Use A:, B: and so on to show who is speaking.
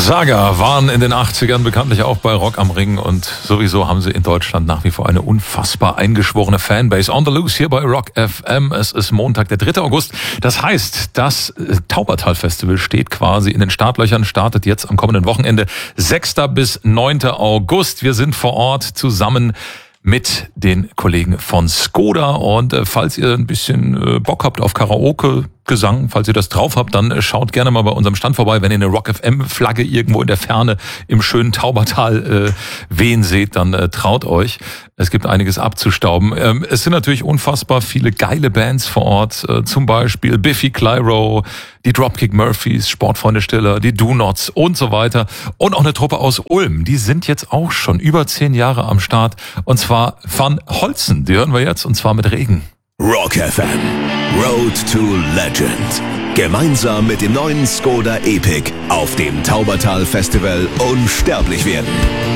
A: Saga waren in den 80ern bekanntlich auch bei Rock am Ring und sowieso haben sie in Deutschland nach wie vor eine unfassbar eingeschworene Fanbase. On the Loose hier bei Rock FM. Es ist Montag, der 3. August. Das heißt, das Taubertal-Festival steht quasi in den Startlöchern, startet jetzt am kommenden Wochenende 6. bis 9. August. Wir sind vor Ort zusammen mit den Kollegen von Skoda und falls ihr ein bisschen Bock habt auf Karaoke, Gesang, falls ihr das drauf habt, dann schaut gerne mal bei unserem Stand vorbei. Wenn ihr eine Rock FM Flagge irgendwo in der Ferne im schönen Taubertal wehen seht, dann traut euch. Es gibt einiges abzustauben. Es sind natürlich unfassbar viele geile Bands vor Ort, zum Beispiel Biffy Clyro, die Dropkick Murphys, Sportfreunde Stiller, die Do-Nots und so weiter. Und auch eine Truppe aus Ulm, die sind jetzt auch schon über 10 Jahre am Start. Und zwar Van Holzen, die hören wir jetzt, und zwar mit Regen.
B: Rock FM, Road to Legend. Gemeinsam mit dem neuen Skoda Epic auf dem Taubertal Festival unsterblich werden.